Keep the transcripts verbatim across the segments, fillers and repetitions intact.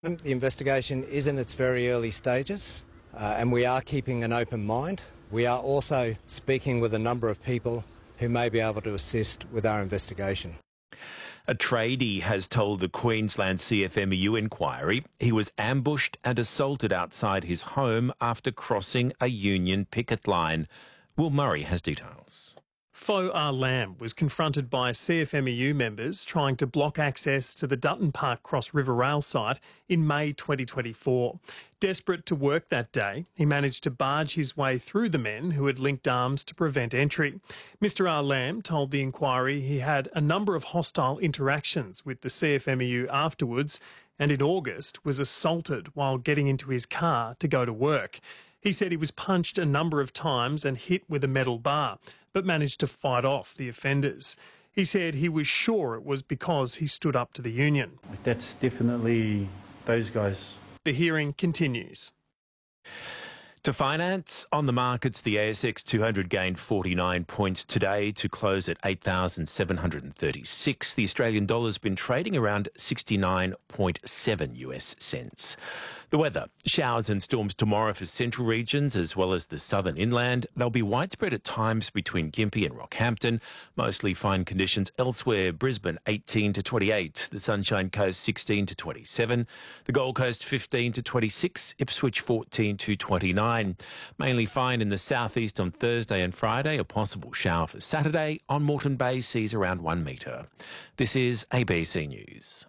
The investigation is in its very early stages, uh, and we are keeping an open mind. We are also speaking with a number of people who may be able to assist with our investigation. A tradie has told the Queensland C F M E U inquiry he was ambushed and assaulted outside his home after crossing a union picket line. Will Murray has details. Fo Ah Lam was confronted by C F M E U members trying to block access to the Dutton Park Cross River Rail site in May twenty twenty-four. Desperate to work that day, he managed to barge his way through the men who had linked arms to prevent entry. Mister Ah Lam told the inquiry he had a number of hostile interactions with the C F M E U afterwards, and in August was assaulted while getting into his car to go to work. He said he was punched a number of times and hit with a metal bar, but managed to fight off the offenders. He said he was sure it was because he stood up to the union. That's definitely those guys. The hearing continues. To finance, on the markets, the A S X two hundred gained forty-nine points today to close at eight thousand seven hundred thirty-six. The Australian dollar's been trading around sixty-nine point seven US cents. The weather. Showers and storms tomorrow for central regions as well as the southern inland. They'll be widespread at times between Gympie and Rockhampton. Mostly fine conditions elsewhere. Brisbane eighteen to twenty-eight. The Sunshine Coast sixteen to twenty-seven. The Gold Coast fifteen to twenty-six. Ipswich fourteen to twenty-nine. Mainly fine in the southeast on Thursday and Friday. A possible shower for Saturday. On Moreton Bay seas around one metre. This is A B C News.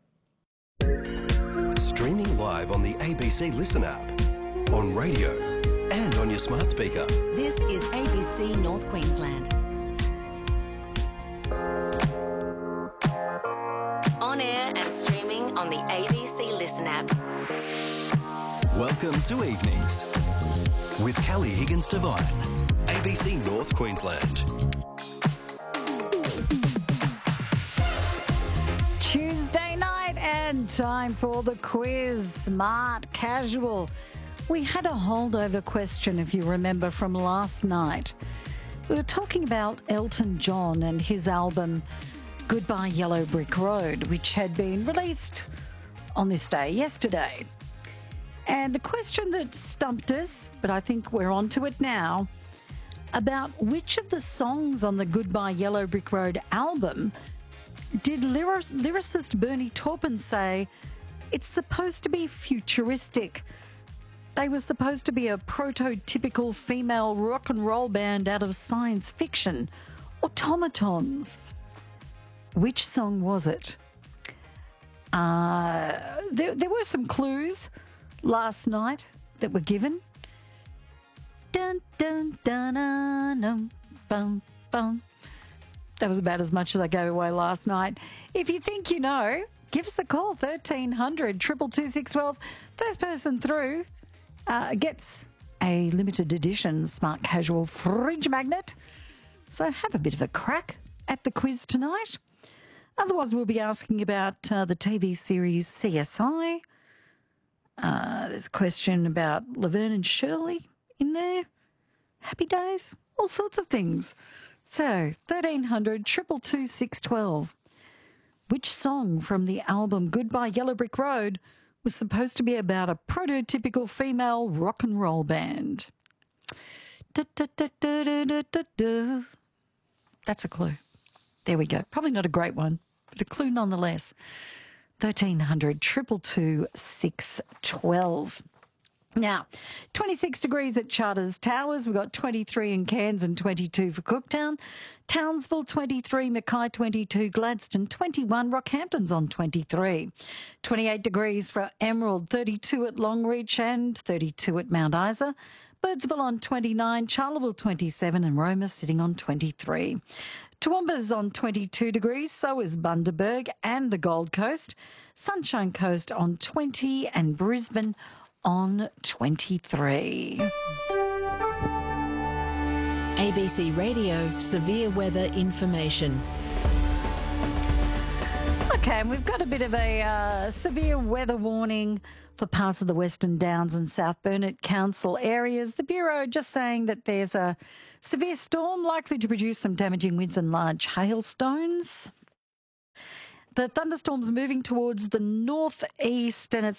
Streaming live on the A B C Listen app, on radio and on your smart speaker. This is A B C North Queensland. On air and streaming on the A B C Listen app. Welcome to Evenings with Callie Higgins-Devine, A B C North Queensland. Tuesday night and time for the quiz, Smart Casual. We had a holdover question, if you remember, from last night. We were talking about Elton John and his album Goodbye Yellow Brick Road, which had been released on this day yesterday. And the question that stumped us, but I think we're on to it now, about which of the songs on the Goodbye Yellow Brick Road album did lyric- lyricist Bernie Taupin say it's supposed to be futuristic? They were supposed to be a prototypical female rock and roll band out of science fiction, automatons. Which song was it? Uh, there, there were some clues last night that were given. Dun dun dun dun dun bum bum. That was about as much as I gave away last night. If you think you know, give us a call, thirteen hundred, two two two, six one two. First person through uh, gets a limited edition Smart Casual fridge magnet. So have a bit of a crack at the quiz tonight. Otherwise, we'll be asking about uh, the T V series C S I. Uh, there's a question about Laverne and Shirley in there. Happy Days, all sorts of things. So, thirteen hundred, two two two, six one two. Which song from the album Goodbye Yellow Brick Road was supposed to be about a prototypical female rock and roll band? Da, da, da, da, da, da, da, da. That's a clue. There we go. Probably not a great one, but a clue nonetheless. thirteen hundred, two two two, six one two. Now, twenty-six degrees at Charters Towers. We've got twenty-three in Cairns and twenty-two for Cooktown. Townsville, twenty-three. Mackay, twenty-two. Gladstone, twenty-one. Rockhampton's on twenty-three. twenty-eight degrees for Emerald, thirty-two at Longreach and thirty-two at Mount Isa. Birdsville on twenty-nine. Charleville, twenty-seven. And Roma sitting on twenty-three. Toowoomba's on twenty-two degrees, so is Bundaberg and the Gold Coast. Sunshine Coast on twenty and Brisbane on twenty-three. A B C Radio Severe Weather Information. Okay, and we've got a bit of a uh, severe weather warning for parts of the Western Downs and South Burnett Council areas. The Bureau just saying that there's a severe storm likely to produce some damaging winds and large hailstones. The thunderstorm's moving towards the northeast and it's